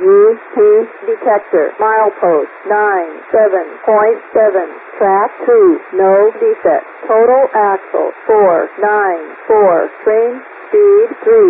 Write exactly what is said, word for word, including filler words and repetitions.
U P detector. Milepost nine seven point seven. Track two. No defect. Total axle four nine four. Train speed three.